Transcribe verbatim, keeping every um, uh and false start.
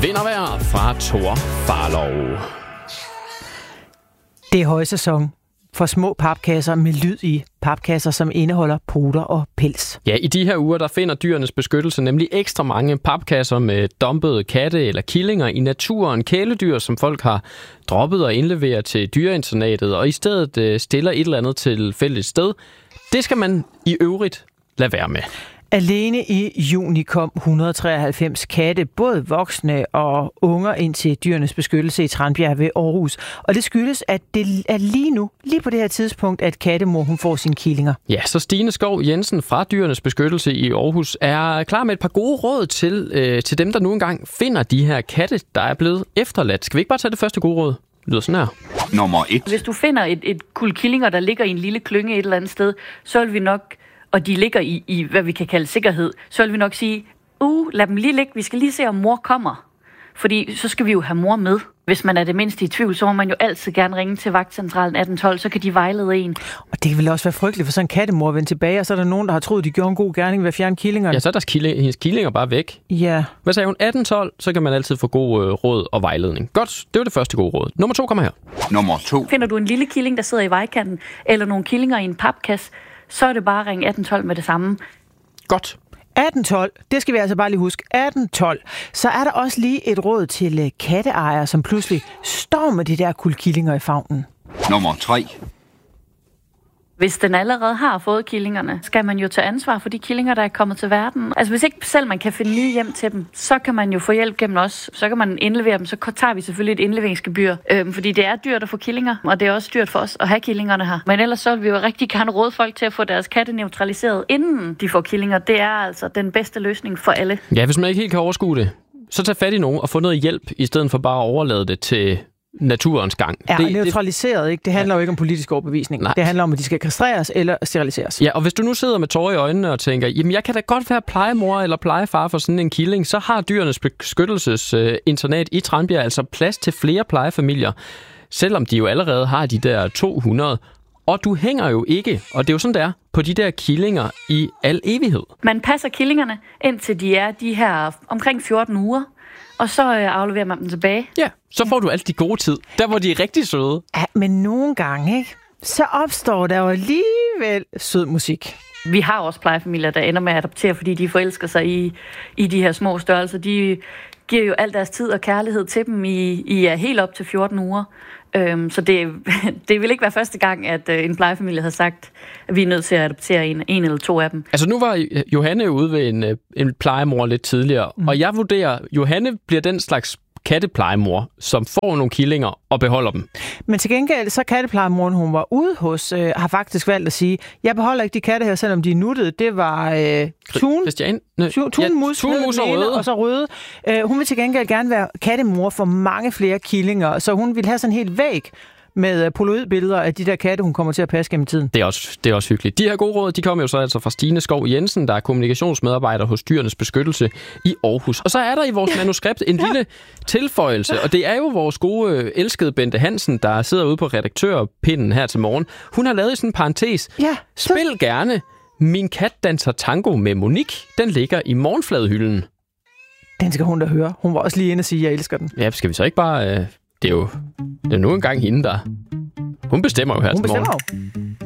Vind og vejr fra Thor Farlov. Det er højsæson for små papkasser med lyd i. Papkasser, som indeholder poter og pels. Ja, i de her uger, der finder Dyrenes Beskyttelse nemlig ekstra mange papkasser med dumpede katte eller killinger i naturen. Kæledyr, som folk har droppet og indleveret til dyreinternatet, og i stedet stiller et eller andet til fælles sted. Det skal man i øvrigt lade være med. Alene i juni kom et hundrede og treoghalvfems katte, både voksne og unger, ind til Dyrenes Beskyttelse i Tranbjerg ved Aarhus. Og det skyldes, at det er lige nu, lige på det her tidspunkt, at kattemor hun får sine killinger. Ja, så Stine Skov Jensen fra Dyrenes Beskyttelse i Aarhus er klar med et par gode råd til, øh, til dem, der nu engang finder de her katte, der er blevet efterladt. Skal vi ikke bare tage det første gode råd? Det lyder sådan her. Nummer et. Hvis du finder et, et kuld killinger, der ligger i en lille klynge et eller andet sted, så vil vi nok, og de ligger i, i hvad vi kan kalde sikkerhed, så vil vi nok sige, uh, lad dem lige ligge, vi skal lige se, om mor kommer. Fordi så skal vi jo have mor med. Hvis man er det mindste i tvivl, så må man jo altid gerne ringe til vagtcentralen atten tolv, så kan de vejlede en. Og det vil også være frygteligt for sådan en kattemor at vende tilbage, og så er der nogen, der har troet, de gjorde en god gerning ved at fjerne killingerne. Ja, så er deres killing, hendes killinger bare væk. Ja. Hvad sagde hun? atten tolv, så kan man altid få god øh, råd og vejledning. Godt, det var det første gode råd. Nummer to kommer her. Nummer to. Finder du en lille killing, der sidder i vejkanten, eller nogle killinger i en papkasse, så er det bare at ringe atten tolv med det samme. Godt. atten tolv, det skal vi altså bare lige huske. atten tolv. Så er der også lige et råd til katteejere, som pludselig står med de der kuldkillinger i favnen. Nummer tre. Hvis den allerede har fået killingerne, skal man jo tage ansvar for de killinger, der er kommet til verden. Altså hvis ikke selv man kan finde nye hjem til dem, så kan man jo få hjælp gennem os. Så kan man indlevere dem, så tager vi selvfølgelig et indleveringsgebyr. Øhm, fordi det er dyrt at få killinger, og det er også dyrt for os at have killingerne her. Men ellers så vil vi jo rigtig gerne råde folk til at få deres katte neutraliseret, inden de får killinger. Det er altså den bedste løsning for alle. Ja, hvis man ikke helt kan overskue det, så tag fat i nogen og få noget hjælp, i stedet for bare at overlade det til naturens gang. Ja, det, neutraliseret, ikke? Det handler ja. jo ikke om politisk overbevisning. Nej. Det handler om, at de skal kastreres eller steriliseres. Ja, og hvis du nu sidder med tårer i øjnene og tænker, jamen jeg kan da godt være plejemor eller plejefar for sådan en killing, så har Dyrenes Beskyttelses øh, internat i Tranbjerg altså plads til flere plejefamilier, selvom de jo allerede har de der to hundrede. Og du hænger jo ikke, og det er jo sådan, der på de der killinger i al evighed. Man passer killingerne, indtil de er de her omkring fjorten uger. Og så afleverer man dem tilbage. Ja, så får du alt de gode tid. Der, hvor de er rigtig søde. Ja, men nogle gange, ikke? Så opstår der jo alligevel sød musik. Vi har også plejefamilier, der ender med at adoptere, fordi de forelsker sig i, i de her små størrelser. De giver jo al deres tid og kærlighed til dem i, i ja, helt op til fjorten uger. Øhm, så det, det vil ikke være første gang, at øh, en plejefamilie har sagt, at vi er nødt til at adoptere en, en eller to af dem. Altså nu var Johanne ude ved en, en plejemor lidt tidligere, mm. og jeg vurderer, Johanne bliver den slags katteplejemor, som får nogle killinger og beholder dem. Men til gengæld, så katteplejemoren, hun var ude hos, øh, har faktisk valgt at sige, jeg beholder ikke de katte her, selvom de er nuttede. Det var øh, tun, Christian, ne, tun, tunmus, ja, tunmus og røde. Og så røde. Øh, hun vil til gengæld gerne være kattemor for mange flere killinger, så hun vil have sådan en helt væg med polaroidbilleder af de der katte, hun kommer til at passe gennem tiden. Det er også, det er også hyggeligt. De her gode råd, de kommer jo så altså fra Stine Skov Jensen, der er kommunikationsmedarbejder hos Dyrenes Beskyttelse i Aarhus. Og så er der i vores manuskript en lille tilføjelse, og det er jo vores gode, elskede Bente Hansen, der sidder ude på redaktørpinden her til morgen. Hun har lavet sådan en parentes. Ja, så... Spil gerne Min kat danser tango med Monique. Den ligger i morgenfladehylden. Den skal hun da høre. Hun var også lige inde og sige, at jeg elsker den. Ja, skal vi så ikke bare... Øh, det er jo det er nu engang hende, der... Hun bestemmer jo her Hun til morgen. bestemmer jo.